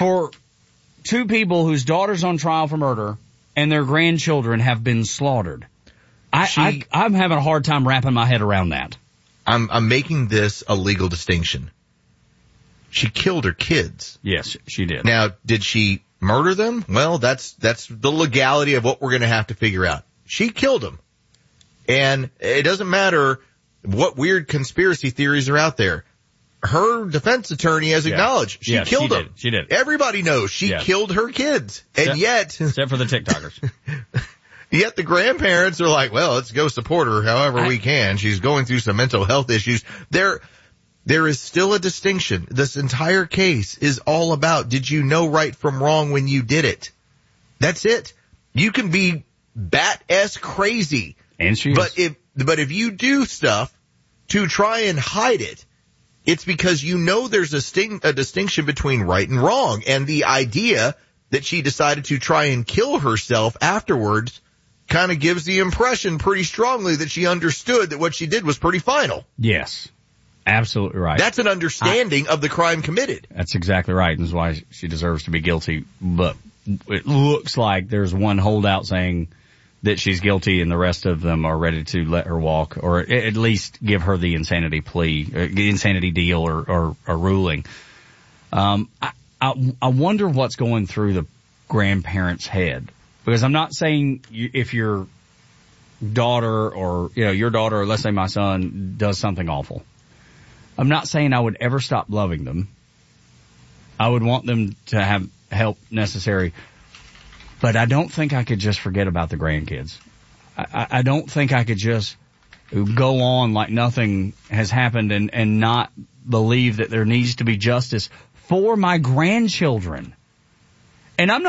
for two people whose daughter's on trial for murder and their grandchildren have been slaughtered. I'm having a hard time wrapping my head around that. I'm making this a legal distinction. She killed her kids. Yes, she did. Now, did she murder them? Well, that's the legality of what we're going to have to figure out. She killed them. And it doesn't matter what weird conspiracy theories are out there. Her defense attorney has acknowledged she killed them. She did. Everybody knows she killed her kids. And yet... Except for the TikTokers. Yet the grandparents are like, well, let's go support her however we can. She's going through some mental health issues. There is still a distinction. This entire case is all about, did you know right from wrong when you did it? That's it. You can be bat-ass crazy. And she is. But if you do stuff to try and hide it, it's because you know there's a distinction between right and wrong. And the idea that she decided to try and kill herself afterwards kind of gives the impression pretty strongly that she understood that what she did was pretty final. Yes. Absolutely right. That's an understanding of the crime committed. That's exactly right, and that's why she deserves to be guilty. But it looks like there's one holdout saying that she's guilty and the rest of them are ready to let her walk, or at least give her the insanity plea, insanity deal or ruling. I wonder what's going through the grandparents' head, because I'm not saying if your daughter or, your daughter, or let's say my son, does something awful. I'm not saying I would ever stop loving them. I would want them to have help necessary. But I don't think I could just forget about the grandkids. I don't think I could just go on like nothing has happened and not believe that there needs to be justice for my grandchildren. And I'm not